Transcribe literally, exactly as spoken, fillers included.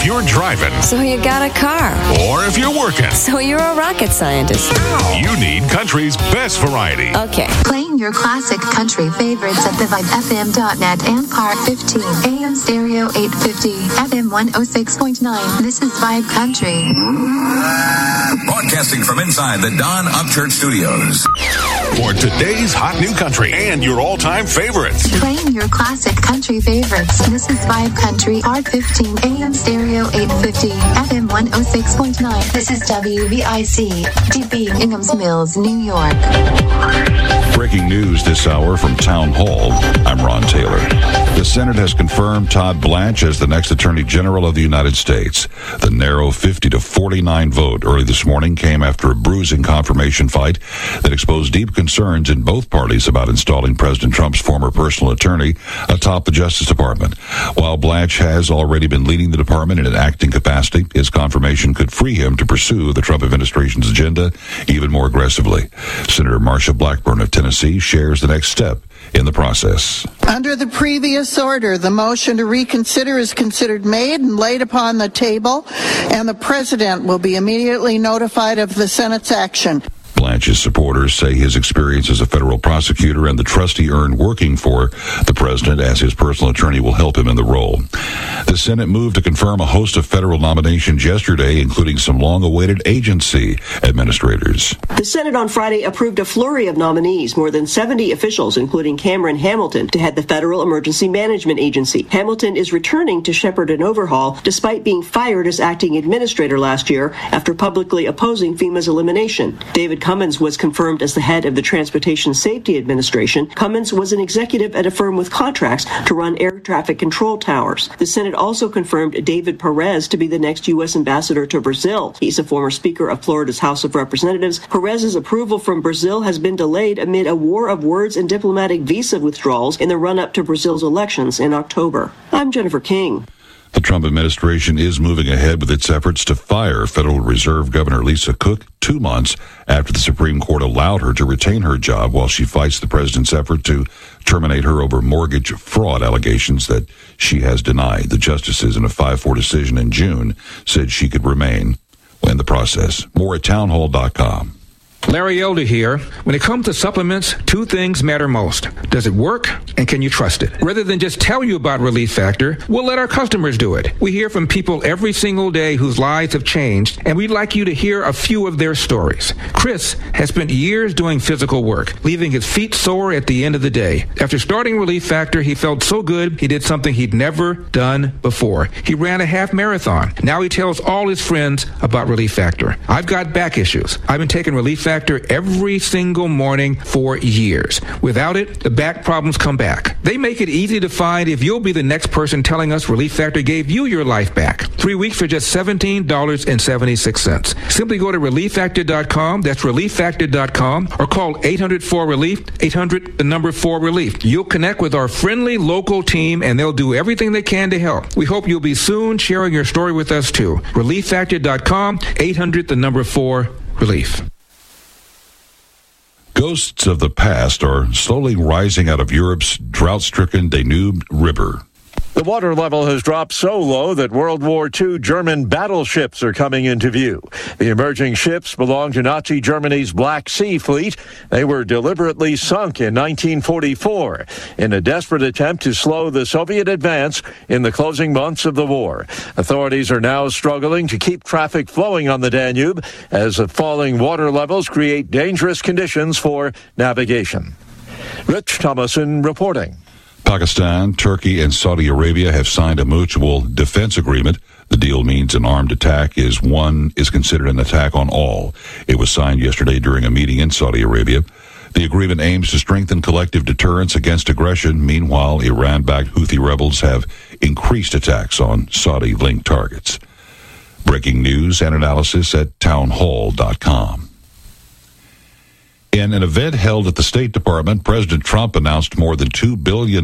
you're driving. So you got a car. Or if you're working. So you're a rocket scientist. You need country's best variety. Okay. Playing your classic country favorites at the vibe f m dot net and Park fifteen, A M Stereo eight fifty, F M one oh six point nine. This is Vibe Country. Broadcasting from inside the Don Upchurch Studios. For today's hot new country and your all-time favorites. Playing your classic country favorites. This is Vibe Country, Park fifteen, A M Stereo eight fifty, F M one oh six point nine. This is W V I C, D B Inghams Mills, New York. Breaking news this hour from Town Hall. I'm Ron Taylor. The Senate has confirmed Todd Blanche as the next Attorney General of the United States. The narrow fifty to forty-nine vote early this morning came after a bruising confirmation fight that exposed deep concerns in both parties about installing President Trump's former personal attorney atop the Justice Department. While Blanche has already been leading the department in an acting capacity, his confirmation could free him to pursue the Trump administration's agenda even more aggressively. Senator Marsha Blackburn of Tennessee shares the next step in the process. Under the previous order, the motion to reconsider is considered made and laid upon the table, and the president will be immediately notified of the Senate's action. Blanche's supporters say his experience as a federal prosecutor and the trust he earned working for the president as his personal attorney will help him in the role. The Senate moved to confirm a host of federal nominations yesterday, including some long-awaited agency administrators. The Senate on Friday approved a flurry of nominees, more than seventy officials, including Cameron Hamilton, to head the Federal Emergency Management Agency. Hamilton is returning to shepherd an overhaul, despite being fired as acting administrator last year after publicly opposing FEMA's elimination. David Cummins was confirmed as the head of the Transportation Safety Administration. Cummins was an executive at a firm with contracts to run air traffic control towers. The Senate also confirmed David Perez to be the next U S ambassador to Brazil. He's a former Speaker of Florida's House of Representatives. Perez's approval from Brazil has been delayed amid a war of words and diplomatic visa withdrawals in the run-up to Brazil's elections in October. I'm Jennifer King. The Trump administration is moving ahead with its efforts to fire Federal Reserve Governor Lisa Cook two months after the Supreme Court allowed her to retain her job while she fights the president's effort to terminate her over mortgage fraud allegations that she has denied. The justices, in a five four decision in June, said she could remain in the process. More at townhall dot com. Larry Elder here. When it comes to supplements, two things matter most. Does it work, and can you trust it? Rather than just tell you about Relief Factor, we'll let our customers do it. We hear from people every single day whose lives have changed, and we'd like you to hear a few of their stories. Chris has spent years doing physical work, leaving his feet sore at the end of the day. After starting Relief Factor, he felt so good, he did something he'd never done before. He ran a half marathon. Now he tells all his friends about Relief Factor. I've got back issues. I've been taking Relief Factor every single morning for years. Without it, the back problems come back. They make it easy to find if you'll be the next person telling us Relief Factor gave you your life back. Three weeks for just seventeen dollars and seventy-six cents. Simply go to relief factor dot com, that's relief factor dot com, or call eight hundred four relief, eight hundred, the number four relief. You'll connect with our friendly local team, and they'll do everything they can to help. We hope you'll be soon sharing your story with us, too. relief factor dot com, eight hundred, the number four relief. Ghosts of the past are slowly rising out of Europe's drought-stricken Danube River. The water level has dropped so low that World War Two German battleships are coming into view. The emerging ships belong to Nazi Germany's Black Sea Fleet. They were deliberately sunk in nineteen forty-four in a desperate attempt to slow the Soviet advance in the closing months of the war. Authorities are now struggling to keep traffic flowing on the Danube as the falling water levels create dangerous conditions for navigation. Rich Thomason reporting. Pakistan, Turkey, and Saudi Arabia have signed a mutual defense agreement. The deal means an armed attack is one is considered an attack on all. It was signed yesterday during a meeting in Saudi Arabia. The agreement aims to strengthen collective deterrence against aggression. Meanwhile, Iran-backed Houthi rebels have increased attacks on Saudi-linked targets. Breaking news and analysis at townhall dot com. In an event held at the State Department, President Trump announced more than two billion dollars